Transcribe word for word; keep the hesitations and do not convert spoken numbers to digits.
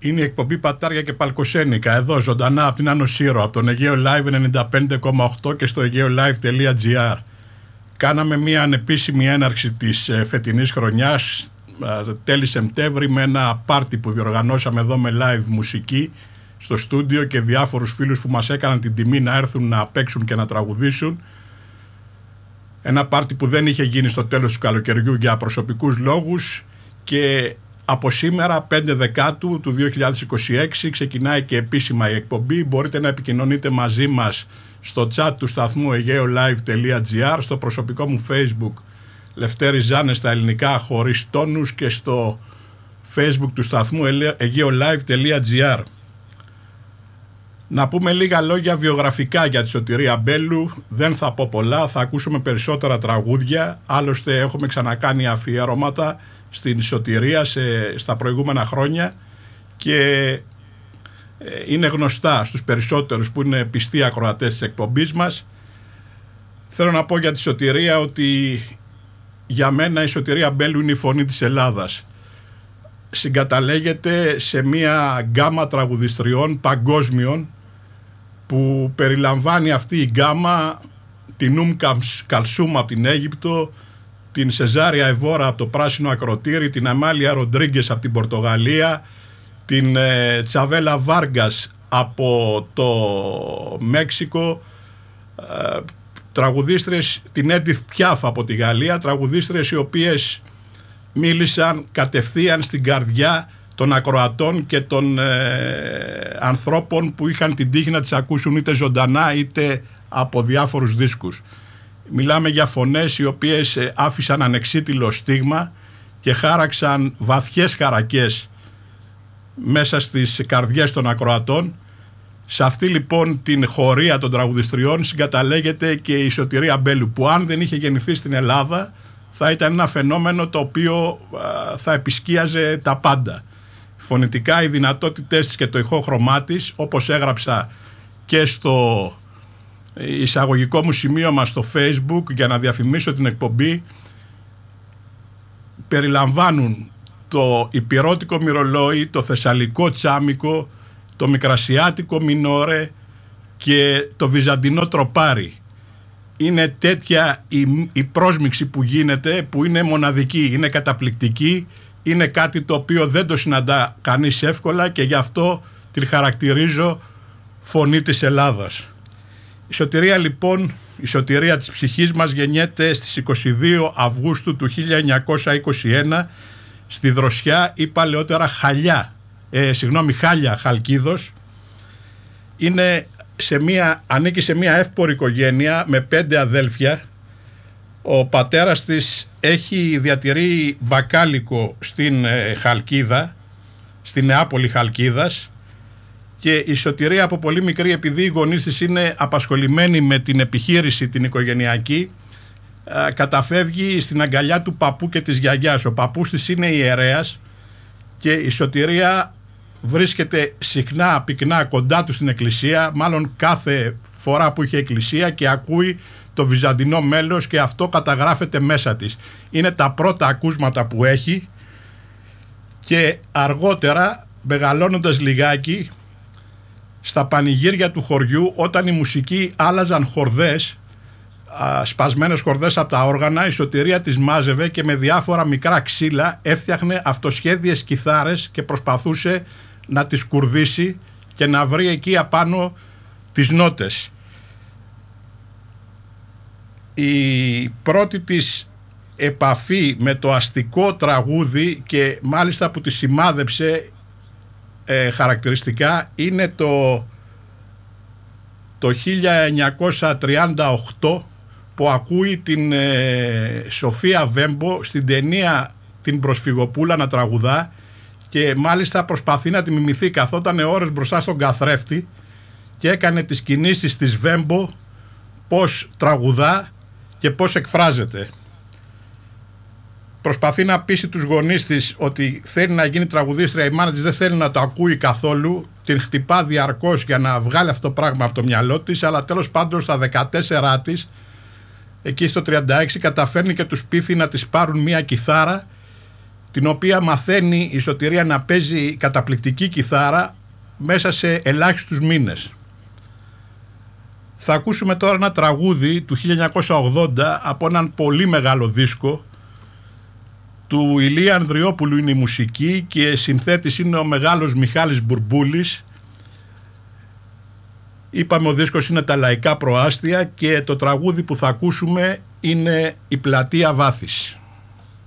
Είναι η εκπομπή Πατάρια και Παλκοσένικα, εδώ ζωντανά από την Άνω Σύρο, από τον Αιγαίο Live ενενήντα πέντε κόμμα οκτώ και στο αιγαίολιve τελεία gr. Κάναμε μια ανεπίσημη έναρξη της φετινής χρονιάς τέλη Σεπτέμβρη με ένα πάρτι που διοργανώσαμε εδώ με live μουσική στο στούντιο και διάφορους φίλους που μας έκαναν την τιμή να έρθουν να παίξουν και να τραγουδήσουν. Ένα πάρτι που δεν είχε γίνει στο τέλος του καλοκαιριού για προσωπικούς λόγους, και από σήμερα πέντε Δεκάτου του δύο χιλιάδες είκοσι έξι ξεκινάει και επίσημα η εκπομπή. Μπορείτε να επικοινωνείτε μαζί μας στο chat του σταθμού αιγαίολιve τελεία gr, στο προσωπικό μου Facebook Λευτέρης Ζάνες στα ελληνικά χωρίς τόνους και στο Facebook του σταθμού αιγαίολιve τελεία gr. Να πούμε λίγα λόγια βιογραφικά για τη Σωτηρία Μπέλου. Δεν θα πω πολλά, θα ακούσουμε περισσότερα τραγούδια. Άλλωστε έχουμε ξανακάνει αφιέρωματα στην Σωτηρία σε, στα προηγούμενα χρόνια και είναι γνωστά στους περισσότερους που είναι πιστοί ακροατές της εκπομπής μας. Θέλω να πω για τη Σωτηρία ότι για μένα η Σωτηρία Μπέλου είναι η φωνή της Ελλάδας. Συγκαταλέγεται σε μια γκάμα τραγουδιστριών παγκόσμιων που περιλαμβάνει αυτή η γκάμα την Ουμ Καλσούμ από την Αίγυπτο, την Σεζάρια Εβόρα από το Πράσινο Ακροτήρι, την Αμάλια Ροντρίγκες από την Πορτογαλία, την ε, Τσαβέλα Βάργκας από το Μέξικο, ε, τραγουδίστρες, την Έντιθ Πιάφ από τη Γαλλία, τραγουδίστρες οι οποίες μίλησαν κατευθείαν στην καρδιά των ακροατών και των ε, ανθρώπων που είχαν την τύχη να τις ακούσουν είτε ζωντανά είτε από διάφορους δίσκους. Μιλάμε για φωνές οι οποίες ε, άφησαν ανεξίτηλο στίγμα και χάραξαν βαθιές χαρακές μέσα στις καρδιές των ακροατών. Σε αυτή λοιπόν την χωρία των τραγουδιστριών συγκαταλέγεται και η Σωτηρία Μπέλου, που αν δεν είχε γεννηθεί στην Ελλάδα θα ήταν ένα φαινόμενο το οποίο α, θα επισκίαζε τα πάντα. Φωνητικά οι δυνατότητες της και το ηχόχρωμά της, όπως έγραψα και στο εισαγωγικό μου σημείωμα στο Facebook για να διαφημίσω την εκπομπή, περιλαμβάνουν το υπηρώτικο μυρολόι, το θεσσαλικό τσάμικο, το μικρασιάτικο μινόρε και το βυζαντινό τροπάρι. Είναι τέτοια η, η πρόσμιξη που γίνεται, που είναι μοναδική, είναι καταπληκτική, είναι κάτι το οποίο δεν το συναντά κανείς εύκολα και γι' αυτό την χαρακτηρίζω φωνή της Ελλάδας. Η Σωτηρία λοιπόν, η Σωτηρία της ψυχής μας γεννιέται στις είκοσι δύο Αυγούστου του χίλια εννιακόσια είκοσι ένα στη Δροσιά ή παλαιότερα Χαλιά, ε, συγγνώμη Χάλια Χαλκίδος. Είναι σε μια, ανήκει σε μια εύπορη οικογένεια με πέντε αδέλφια. Ο πατέρας της έχει διατηρεί μπακάλικο στην ε, Χαλκίδα, στην Νεάπολη Χαλκίδας, και η Σωτηρία από πολύ μικρή, επειδή οι γονείς της είναι απασχολημένοι με την επιχείρηση την οικογενειακή, ε, καταφεύγει στην αγκαλιά του παππού και της γιαγιάς. Ο παππούς της είναι ιερέας και η Σωτηρία βρίσκεται συχνά πυκνά κοντά του στην εκκλησία, μάλλον κάθε φορά που είχε εκκλησία, και ακούει το βυζαντινό μέλος και αυτό καταγράφεται μέσα της. Είναι τα πρώτα ακούσματα που έχει, και αργότερα, μεγαλώνοντας λιγάκι, στα πανηγύρια του χωριού, όταν η μουσική άλλαζαν χορδές, σπασμένες χορδές από τα όργανα, η Σωτηρία τις μάζευε και με διάφορα μικρά ξύλα έφτιαχνε αυτοσχέδιες κιθάρες και προσπαθούσε να τις κουρδίσει και να βρει εκεί απάνω τις νότες. Η πρώτη της επαφή με το αστικό τραγούδι, και μάλιστα που τη σημάδεψε ε, χαρακτηριστικά, είναι το, το χίλια εννιακόσια τριάντα οκτώ, που ακούει την ε, Σοφία Βέμπο στην ταινία την Προσφυγοπούλα να τραγουδά, και μάλιστα προσπαθεί να τη μιμηθεί. Καθόταν ώρες μπροστά στον καθρέφτη και έκανε τις κινήσεις της Βέμπο, πώς τραγουδά και πώς εκφράζεται. Προσπαθεί να πείσει τους γονείς της ότι θέλει να γίνει τραγουδίστρια. Η μάνα της δεν θέλει να το ακούει καθόλου, την χτυπά διαρκώς για να βγάλει αυτό το πράγμα από το μυαλό της, αλλά τέλος πάντων στα δεκατέσσερα της, εκεί στο τριάντα έξι, καταφέρνει και τους πείθει να της πάρουν μια κιθάρα την οποία μαθαίνει η Σωτηρία να παίζει καταπληκτική κιθάρα μέσα σε ελάχιστους μήνες. Θα ακούσουμε τώρα ένα τραγούδι του χίλια εννιακόσια ογδόντα από έναν πολύ μεγάλο δίσκο του Ηλία Ανδριόπουλου, είναι η μουσική, και συνθέτης είναι ο μεγάλος Μιχάλης Μπουρμπούλης. Είπαμε ο δίσκος είναι τα Λαϊκά Προάστια και το τραγούδι που θα ακούσουμε είναι η Πλατεία Βάθης.